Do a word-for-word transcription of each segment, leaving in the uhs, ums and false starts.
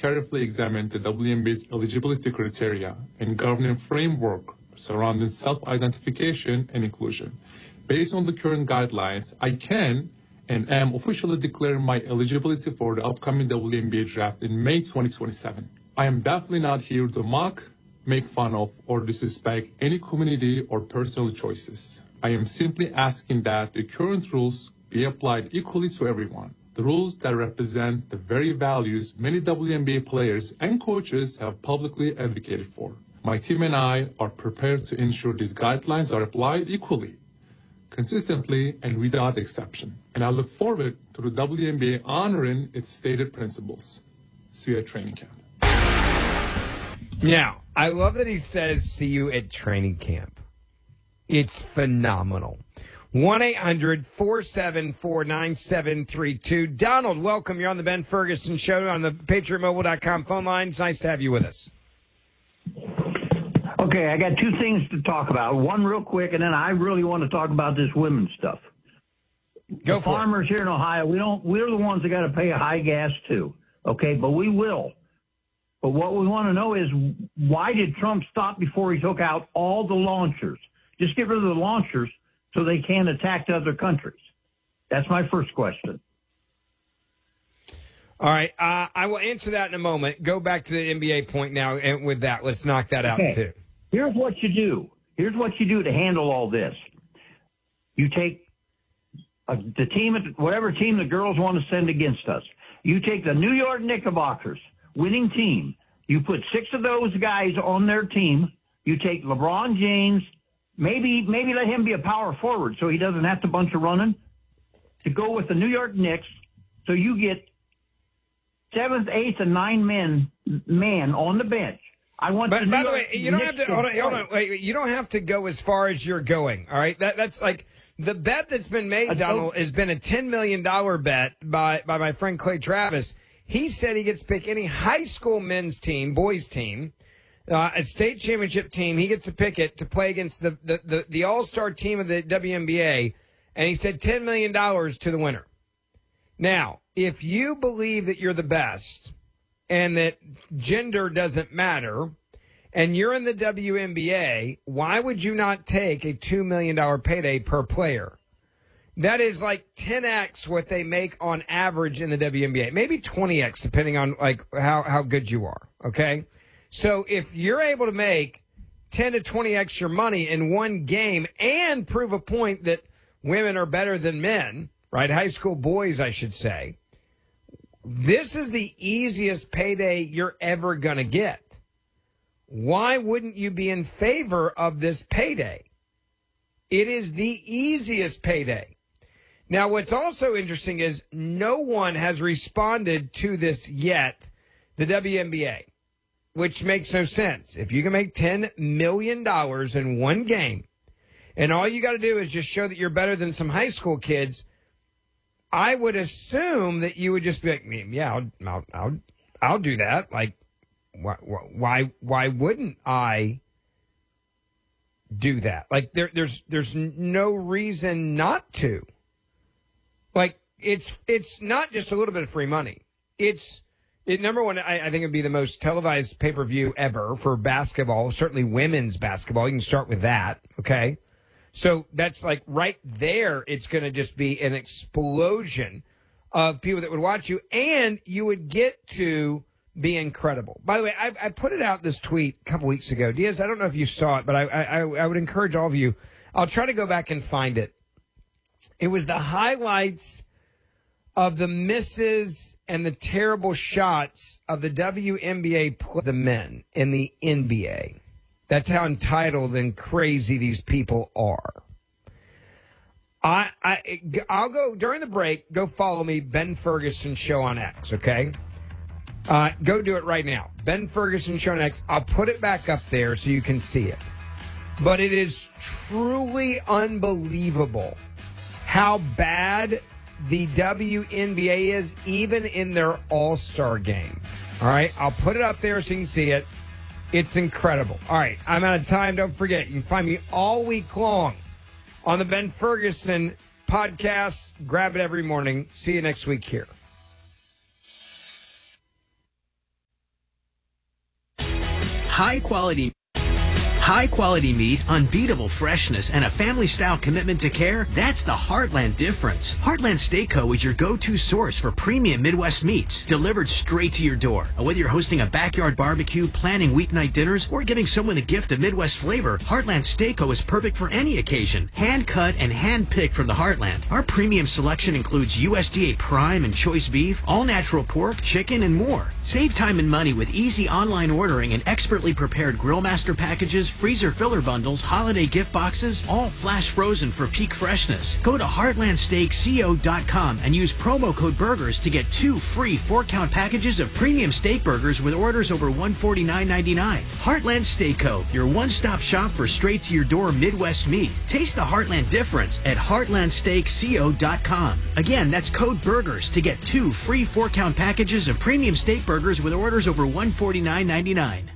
carefully examined the W N B A's eligibility criteria and governing framework surrounding self-identification and inclusion. Based on the current guidelines, I can and am officially declaring my eligibility for the upcoming W N B A draft in May twenty twenty-seven. I am definitely not here to mock, make fun of, or disrespect any community or personal choices. I am simply asking that the current rules be applied equally to everyone. The rules that represent the very values many W N B A players and coaches have publicly advocated for. My team and I are prepared to ensure these guidelines are applied equally, consistently, and without exception. And I look forward to the W N B A honoring its stated principles. See you at training camp. Now, I love that he says, see you at training camp. It's phenomenal. one eight hundred four seven four nine seven three two. Donald, welcome. You're on the Ben Ferguson Show on the Patriot Mobile dot com phone line. It's nice to have you with us. Okay, I got two things to talk about. One real quick, and then I really want to talk about this women's stuff. Go the for farmers it. here in Ohio, we don't. We're the ones that got to pay a high gas too. Okay, but we will. But what we want to know is, why did Trump stop before he took out all the launchers? Just get rid of the launchers so they can't attack the other countries. That's my first question. All right, uh, I will answer that in a moment. Go back to the N B A point now, and with that, let's knock that Okay. out too. Here's what you do. Here's what you do to handle all this. You take uh, the team, whatever team the girls want to send against us. You take the New York Knickerbockers, winning team. You put six of those guys on their team. You take LeBron James, maybe maybe let him be a power forward so he doesn't have to bunch of running, to go with the New York Knicks. So you get seventh, eighth, and nine men man on the bench. I want. But the by New the York way, you don't Knicks have to hold on. Hold on. Wait, you don't have to go as far as you're going. All right, that that's like the bet that's been made. Donald has been a ten million dollar bet by by my friend Clay Travis. He said he gets to pick any high school men's team, boys team, uh, a state championship team. He gets to pick it to play against the the the, the all star team of the W N B A, and he said ten million dollars to the winner. Now, if you believe that you're the best and that gender doesn't matter, and you're in the W N B A, why would you not take a two million dollars payday per player? That is like ten x what they make on average in the W N B A, maybe twenty x depending on like how, how good you are, okay? So if you're able to make ten to twenty x your money in one game and prove a point that women are better than men, right? High school boys, I should say. This is the easiest payday you're ever going to get. Why wouldn't you be in favor of this payday? It is the easiest payday. Now, what's also interesting is no one has responded to this yet, the W N B A, which makes no sense. If you can make ten million dollars in one game, and all you got to do is just show that you're better than some high school kids, I would assume that you would just be like, yeah, I'll, I'll, I'll, I'll do that. Like, why, why, why wouldn't I do that? Like, there, there's, there's no reason not to. Like, it's, it's not just a little bit of free money. It's, it, number one, I, I think it'd be the most televised pay-per-view ever for basketball, certainly women's basketball. You can start with that, okay? So that's like right there, it's going to just be an explosion of people that would watch you, and you would get to be incredible. By the way, I, I put it out this tweet a couple weeks ago. Diaz, I don't know if you saw it, but I, I, I would encourage all of you. I'll try to go back and find it. It was the highlights of the misses and the terrible shots of the W N B A play the men in the N B A. That's how entitled and crazy these people are. I, I, I'll go during the break. Go follow me, Ben Ferguson Show on X. Okay, uh, go do it right now. Ben Ferguson Show on X. I'll put it back up there so you can see it. But it is truly unbelievable how bad the W N B A is, even in their All-Star game. All right, I'll put it up there so you can see it. It's incredible. All right, I'm out of time. Don't forget, you can find me all week long on the Ben Ferguson podcast. Grab it every morning. See you next week here. High quality High quality meat, unbeatable freshness, and a family style commitment to care, that's the Heartland difference. Heartland Steak Co. is your go-to source for premium Midwest meats, delivered straight to your door. Whether you're hosting a backyard barbecue, planning weeknight dinners, or giving someone a gift of Midwest flavor, Heartland Steak Co. is perfect for any occasion. Hand cut and hand picked from the Heartland. Our premium selection includes U S D A prime and choice beef, all natural pork, chicken, and more. Save time and money with easy online ordering and expertly prepared grill master packages, freezer filler bundles, holiday gift boxes, all flash frozen for peak freshness. Go to heartland steak co dot com and use promo code BURGERS to get two free four-count packages of premium steak burgers with orders over one hundred forty-nine ninety-nine. Heartland Steak Co., your one-stop shop for straight-to-your-door Midwest meat. Taste the Heartland difference at heartland steak co dot com. Again, that's code BURGERS to get two free four-count packages of premium steak burgers with orders over one hundred forty-nine ninety-nine.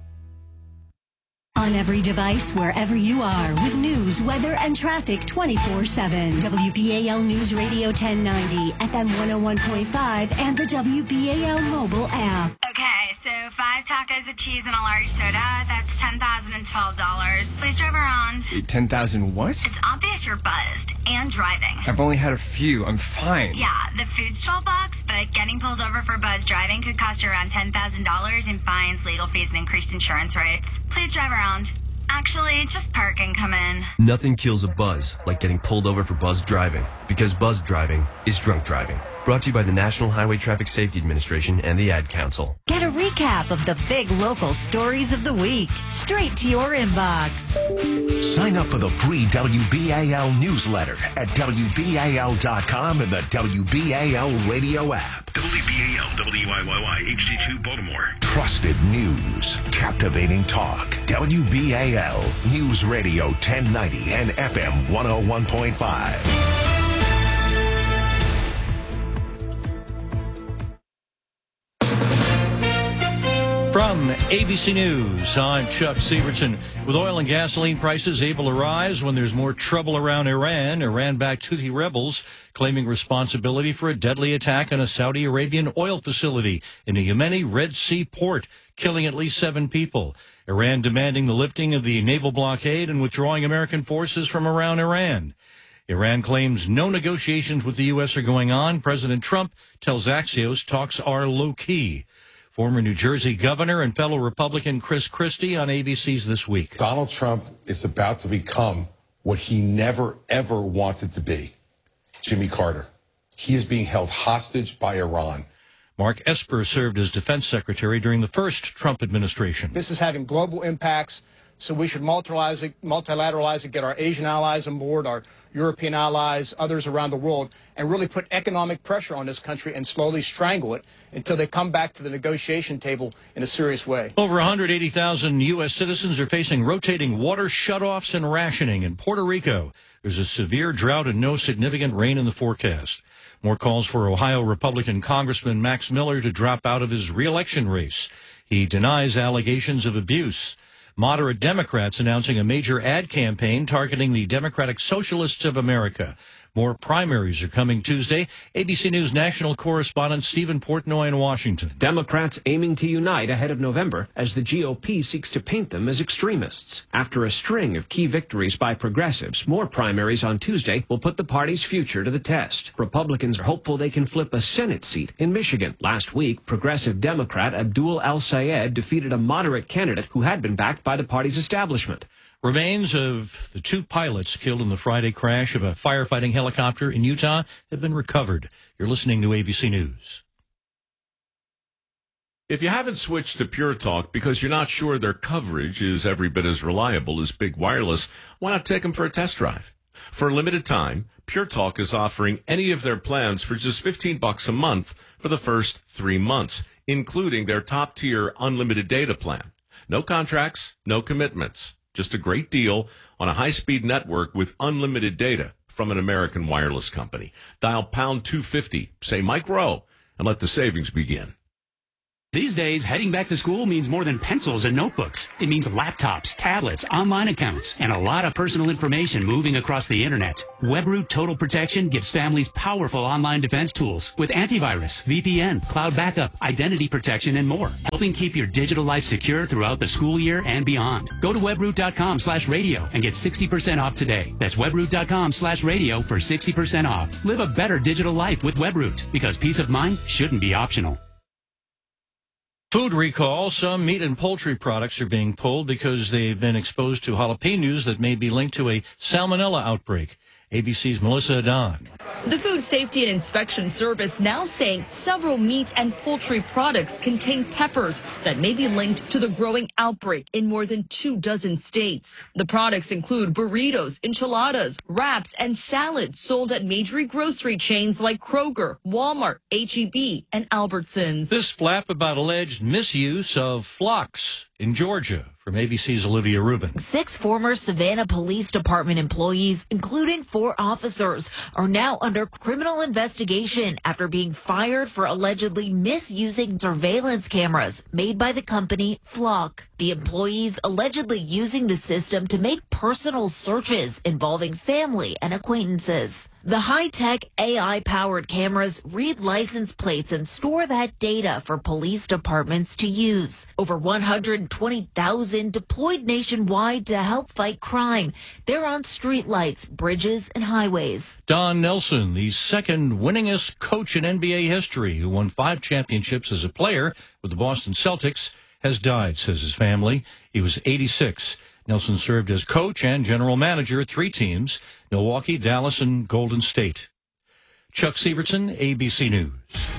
On every device, wherever you are, with news, weather, and traffic twenty-four seven. W B A L News Radio ten ninety, F M one oh one point five, and the W B A L mobile app. Okay, so five tacos of cheese and a large soda, that's ten thousand twelve dollars. Please drive around. ten thousand what? It's obvious you're buzzed and driving. I've only had a few. I'm fine. Yeah, the food's twelve bucks, but getting pulled over for buzz driving could cost you around ten thousand dollars in fines, legal fees, and increased insurance rates. Please drive around. Actually, just park and come in. Nothing kills a buzz like getting pulled over for buzz driving, because buzz driving is drunk driving. Brought to you by the National Highway Traffic Safety Administration and the Ad Council. Get a recap of the big local stories of the week straight to your inbox. Sign up for the free W B A L newsletter at W B A L dot com and the W B A L radio app. W B A L, W I Y Y, H D two, Baltimore. Trusted news, captivating talk. W B A L News Radio ten ninety and F M one oh one point five. From A B C News, I'm Chuck Severson. With oil and gasoline prices able to rise when there's more trouble around Iran, Iran-backed Houthi rebels claiming responsibility for a deadly attack on a Saudi Arabian oil facility in a Yemeni Red Sea port, killing at least seven people. Iran demanding the lifting of the naval blockade and withdrawing American forces from around Iran. Iran claims no negotiations with the U S are going on. President Trump tells Axios talks are low-key. Former New Jersey governor and fellow Republican Chris Christie on A B C's This Week. Donald Trump is about to become what he never, ever wanted to be, Jimmy Carter. He is being held hostage by Iran. Mark Esper served as defense secretary during the first Trump administration. This is having global impacts, so we should multilateralize it, multilateralize it, get our Asian allies on board, our European allies, others around the world, and really put economic pressure on this country and slowly strangle it until they come back to the negotiation table in a serious way. Over one hundred eighty thousand U S citizens are facing rotating water shutoffs and rationing in Puerto Rico. There's a severe drought and no significant rain in the forecast. More calls for Ohio Republican Congressman Max Miller to drop out of his re-election race. He denies allegations of abuse. Moderate Democrats announcing a major ad campaign targeting the Democratic Socialists of America. More primaries are coming Tuesday. A B C News national correspondent Stephen Portnoy in Washington. Democrats aiming to unite ahead of November as the G O P seeks to paint them as extremists. After a string of key victories by progressives, more primaries on Tuesday will put the party's future to the test. Republicans are hopeful they can flip a Senate seat in Michigan. Last week, progressive Democrat Abdul El-Sayed defeated a moderate candidate who had been backed by the party's establishment. Remains of the two pilots killed in the Friday crash of a firefighting helicopter in Utah have been recovered. You're listening to A B C News. If you haven't switched to Pure Talk because you're not sure their coverage is every bit as reliable as Big Wireless, why not take them for a test drive? For a limited time, Pure Talk is offering any of their plans for just fifteen bucks a month for the first three months, including their top-tier unlimited data plan. No contracts, no commitments. Just a great deal on a high-speed network with unlimited data from an American wireless company. Dial pound two fifty, say Mike Rowe, and let the savings begin. These days, heading back to school means more than pencils and notebooks. It means laptops, tablets, online accounts, and a lot of personal information moving across the internet. WebRoot Total Protection gives families powerful online defense tools with antivirus, V P N, cloud backup, identity protection, and more, helping keep your digital life secure throughout the school year and beyond. Go to webroot.com slash radio and get sixty percent off today. That's webroot.com slash radio for sixty percent off. Live a better digital life with WebRoot, because peace of mind shouldn't be optional. Food recall. Some meat and poultry products are being pulled because they've been exposed to jalapenos that may be linked to a salmonella outbreak. A B C's Melissa Adon. The Food Safety and Inspection Service now saying several meat and poultry products contain peppers that may be linked to the growing outbreak in more than two dozen states. The products include burritos, enchiladas, wraps, and salads sold at major grocery chains like Kroger, Walmart, H E B, and Albertsons. This flap about alleged misuse of flocks in Georgia. From A B C's Olivia Rubin. Six former Savannah Police Department employees, including four officers, are now under criminal investigation after being fired for allegedly misusing surveillance cameras made by the company Flock. The employees allegedly using the system to make personal searches involving family and acquaintances. The high-tech A I-powered cameras read license plates and store that data for police departments to use. Over one hundred twenty thousand deployed nationwide to help fight crime. They're on streetlights, bridges, and highways. Don Nelson, the second winningest coach in N B A history, who won five championships as a player with the Boston Celtics, has died, says his family. He was eighty-six. Nelson served as coach and general manager at three teams, Milwaukee, Dallas, and Golden State. Chuck Sievertson, A B C News.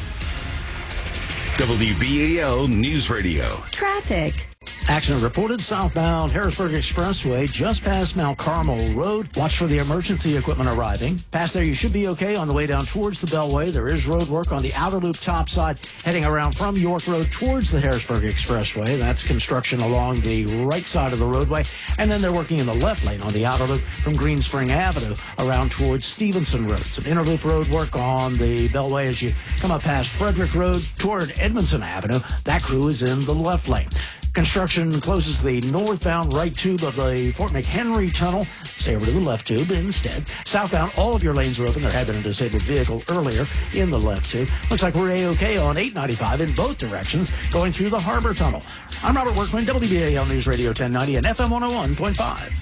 W B A L News Radio. Traffic. Accident reported southbound Harrisburg Expressway just past Mount Carmel Road. Watch for the emergency equipment arriving. Past there, you should be okay on the way down towards the Beltway. There is road work on the outer loop top side heading around from York Road towards the Harrisburg Expressway. That's construction along the right side of the roadway. And then they're working in the left lane on the outer loop from Green Spring Avenue around towards Stevenson Road. Some interloop road work on the Beltway as you come up past Frederick Road toward Edmondson Avenue. That crew is in the left lane. Construction closes the northbound right tube of the Fort McHenry Tunnel. Stay over to the left tube instead. Southbound, all of your lanes are open. There had been a disabled vehicle earlier in the left tube. Looks like we're A-OK on eight ninety-five in both directions going through the Harbor Tunnel. I'm Robert Workman, W B A L News Radio ten ninety and F M one oh one point five.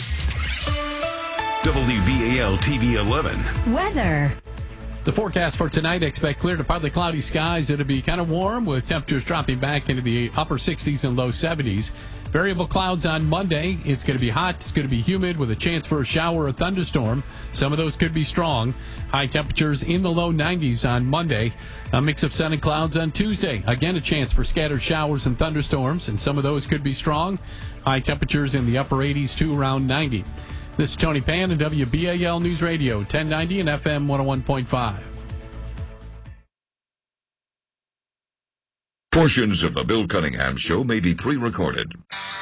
W B A L T V eleven. Weather. The forecast for tonight, expect clear to partly cloudy skies. It'll be kind of warm with temperatures dropping back into the upper sixties and low seventies. Variable clouds on Monday. It's going to be hot. It's going to be humid with a chance for a shower or thunderstorm. Some of those could be strong. High temperatures in the low nineties on Monday. A mix of sun and clouds on Tuesday. Again, a chance for scattered showers and thunderstorms, and some of those could be strong. High temperatures in the upper eighties to around ninety. This is Tony Pan and W B A L News Radio, ten ninety and F M one oh one point five. Portions of the Bill Cunningham Show may be pre-recorded.